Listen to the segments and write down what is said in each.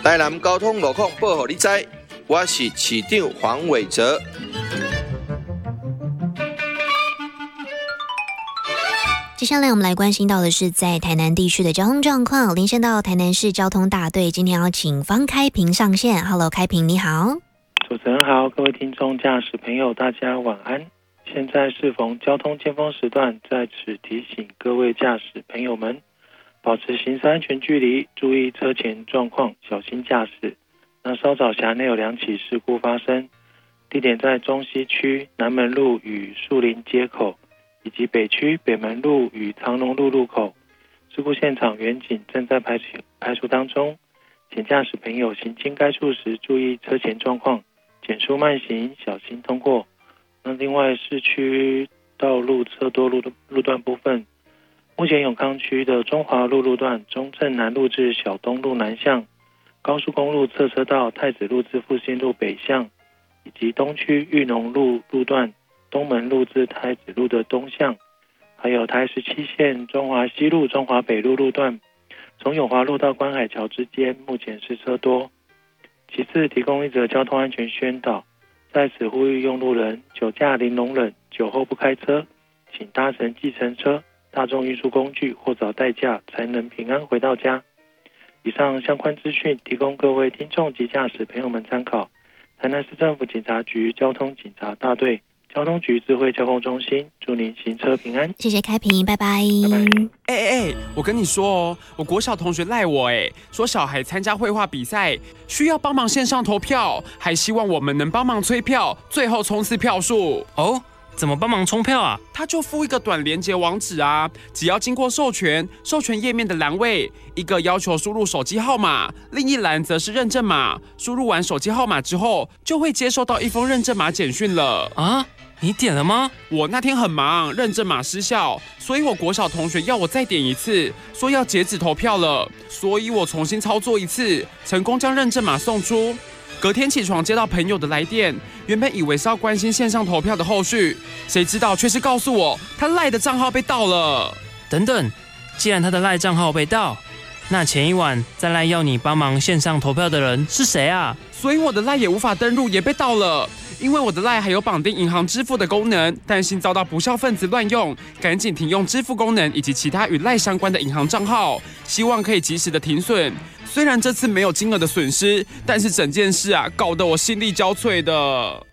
台南交通路况报给你知，我是市长黄伟哲。 接下来我们来关心到的是在台南地区的交通状况，连线到台南市交通大队，今天要请方开平上线。Hello， 开平你好。 主持人好，各位听众驾驶朋友大家晚安。现在适逢交通尖峰时段，在此提醒各位驾驶朋友们，保持行车安全距离，注意车前状况，小心驾驶。那稍早辖内有2起事故发生，地点在中西区南门路与树林街口，以及北区北门路与长隆路路口。事故现场员警正在排除当中，请驾驶朋友行经该处时注意车前状况，减速慢行，小心通过。那另外市区道路车多路段部分，目前永康区的中华路路段中正南路至小东路南向，高速公路侧车道太子路至复兴路北向，以及东区裕农路路段东门路至太子路的东向，还有台17线中华西路中华北路路段从永华路到观海桥之间目前是车多。其次提供一则交通安全宣导，在此呼吁用路人酒驾零容忍，酒后不开车，请搭乘计程车、大众运输工具或找代驾，才能平安回到家。以上相关资讯提供各位听众及驾驶朋友们参考。台南市政府警察局交通警察大队交通局智慧交通中心，祝您行车平安。 谢谢开平，拜拜。 我跟你说哦，我国小同学赖我说小孩参加绘画比赛需要帮忙线上投票，还希望我们能帮忙催票，最后冲刺票数。 哦，怎么帮忙冲票啊？ 他就附一个短连结网址啊，只要经过授权页面的栏位，一个要求输入手机号码，另一栏则是认证码。输入完手机号码之后，就会接收到一封认证码简讯了。 啊？你点了吗？ 我那天很忙，认证码失效，所以我国小同学要我再点一次，说要截止投票了，所以我重新操作一次，成功将认证码送出。隔天起床接到朋友的来电，原本以为是要关心线上投票的后续，谁知道却是告诉我他赖的账号被盗了。 等等，既然他的赖账号被盗，那前一晚在赖要你帮忙线上投票的人是谁啊？ 所以我的赖也无法登入，也被盗了。因为我的赖还有绑定银行支付的功能，担心遭到不肖分子乱用，赶紧停用支付功能以及其他与赖相关的银行账号，希望可以及时的停损。虽然这次没有金额的损失，但是整件事搞得我心力交瘁的。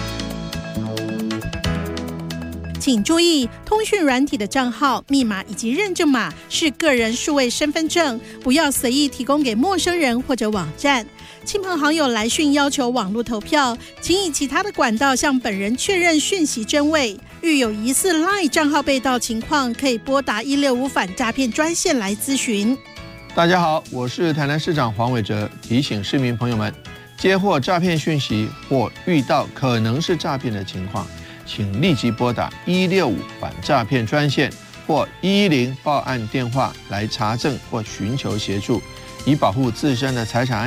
请注意，通讯软体的账号、密码以及认证码是个人数位身份证，不要随意提供给陌生人或者网站。亲朋好友来讯要求网络投票，请以其他的管道向本人确认讯息真伪。遇有疑似 LINE 账号被盗情况，可以拨打165反诈骗专线来咨询。 大家好，我是台南市长黄伟哲，提醒市民朋友们，接获诈骗讯息或遇到可能是诈骗的情况，请立即拨打165反诈骗专线或110报案电话来查证或寻求协助，以保护自身的财产安全。